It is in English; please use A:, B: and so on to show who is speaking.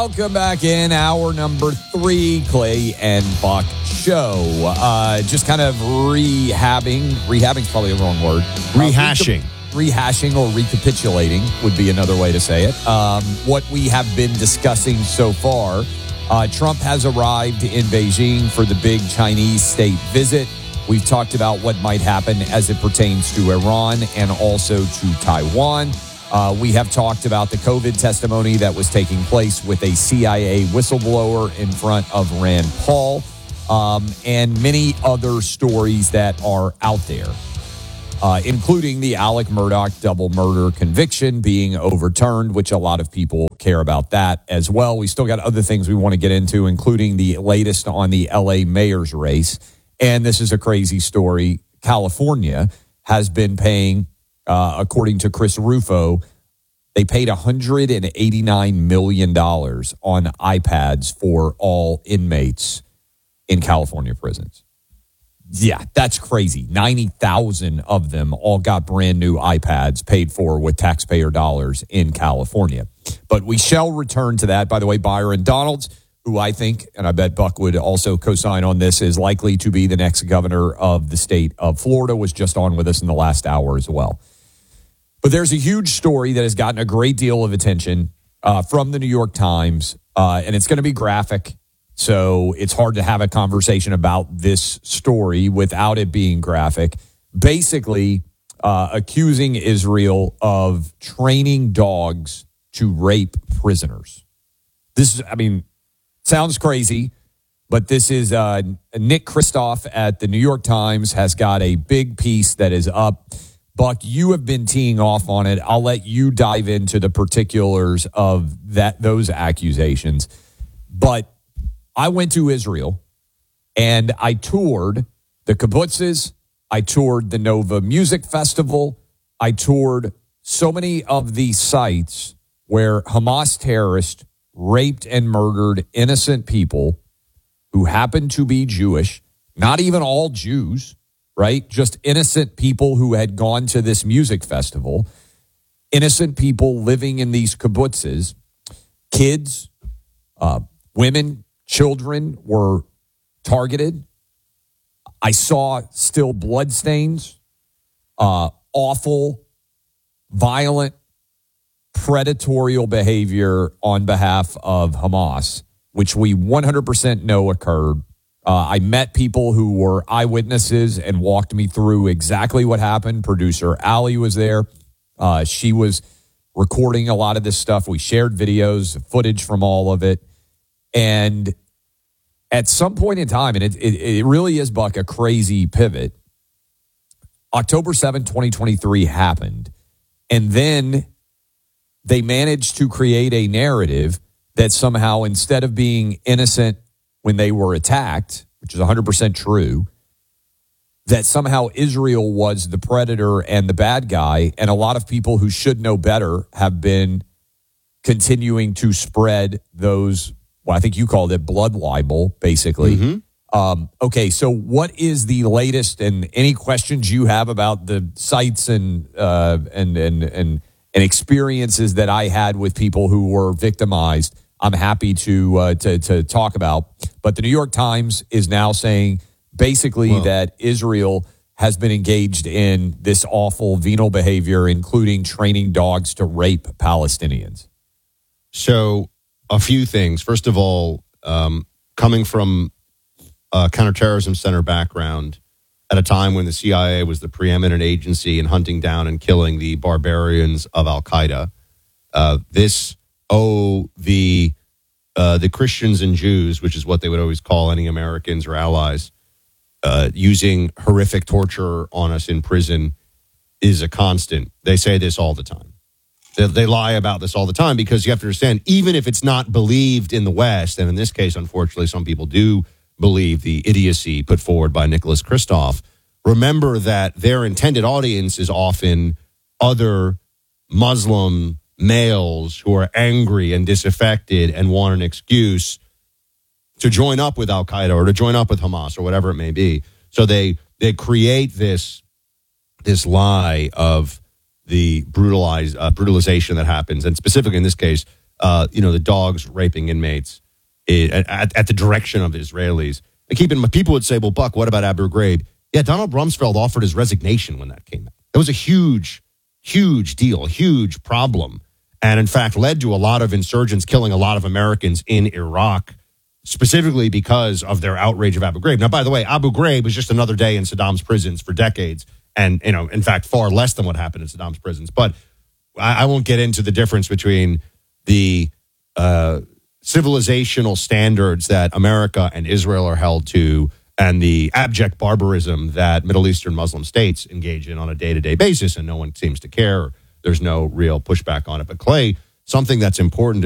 A: Welcome back in hour number 3, Clay and Buck show. Just kind of rehabbing's probably a wrong word. Rehashing or recapitulating would be another way to say it. What we have been discussing so far. Trump has arrived in Beijing for the big Chinese state visit. We've talked about what might happen as it pertains to Iran and also to Taiwan. We have talked about the COVID testimony that was taking place with a CIA whistleblower in front of Rand Paul, and many other stories that are out there, including the Alec Murdaugh double murder conviction being overturned, which a lot of people care about that as well. We still got other things we want to get into, including the latest on the LA mayor's race. And this is a crazy story. California has been paying, according to Chris Rufo, they paid $189 million on iPads for all inmates in California prisons. Yeah, that's crazy. 90,000 of them all got brand new iPads paid for with taxpayer dollars in California. But we shall return to that. By the way, Byron Donalds, who I think, and I bet Buck would also co-sign on this, is likely to be the next governor of the state of Florida, was just on with us in the last hour as well. But there's a huge story that has gotten a great deal of attention from the New York Times, and it's going to be graphic. So it's hard to have a conversation about this story without it being graphic. Basically, accusing Israel of training dogs to rape prisoners. This is, sounds crazy, but this is Nick Kristof at the New York Times has got a big piece that is up. Buck, you have been teeing off on it. I'll let you dive into the particulars of those accusations. But I went to Israel and I toured the kibbutzes. I toured the Nova Music Festival. I toured so many of the sites where Hamas terrorists raped and murdered innocent people who happened to be Jewish, not even all Jews, right? Just innocent people who had gone to this music festival, innocent people living in these kibbutzes, kids, women, children were targeted. I saw still bloodstains, awful, violent, predatorial behavior on behalf of Hamas, which we 100% know occurred. I met people who were eyewitnesses and walked me through exactly what happened. Producer Allie was there. She was recording a lot of this stuff. We shared videos, footage from all of it. And at some point in time, and it really is, Buck, a crazy pivot, October 7, 2023 happened. And then they managed to create a narrative that somehow, instead of being innocent when they were attacked, which is 100% true, that somehow Israel was the predator and the bad guy. And a lot of people who should know better have been continuing to spread those, well, I think you called it blood libel, basically. Mm-hmm. Okay, so what is the latest, and any questions you have about the sites and experiences that I had with people who were victimized, I'm happy to talk about. But the New York Times is now saying basically that Israel has been engaged in this awful venal behavior, including training dogs to rape Palestinians.
B: So a few things. First of all, coming from a counterterrorism center background at a time when the CIA was the preeminent agency in hunting down and killing the barbarians of Al-Qaeda, the Christians and Jews, which is what they would always call any Americans or allies, using horrific torture on us in prison is a constant. They say this all the time. They lie about this all the time because you have to understand, even if it's not believed in the West, and in this case, unfortunately, some people do believe the idiocy put forward by Nicholas Kristof, remember that their intended audience is often other Muslim males who are angry and disaffected and want an excuse to join up with Al-Qaeda or to join up with Hamas or whatever it may be. So they create this lie of the brutalization that happens, and specifically in this case, the dogs raping inmates at the direction of Israelis. And people would say, well, Buck, what about Abu Ghraib? Yeah, Donald Rumsfeld offered his resignation when that came out. It was a huge, huge deal, huge problem. And in fact, led to a lot of insurgents killing a lot of Americans in Iraq, specifically because of their outrage of Abu Ghraib. Now, by the way, Abu Ghraib was just another day in Saddam's prisons for decades. And, in fact, far less than what happened in Saddam's prisons. But I won't get into the difference between the civilizational standards that America and Israel are held to and the abject barbarism that Middle Eastern Muslim states engage in on a day-to-day basis, and no one seems to care. There's no real pushback on it. But, Clay, something that's important